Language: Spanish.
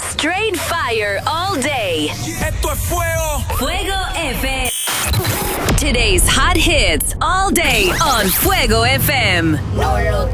Straight fire all day. Esto es fuego. Fuego FM. Today's hot hits all day on Fuego FM. No lo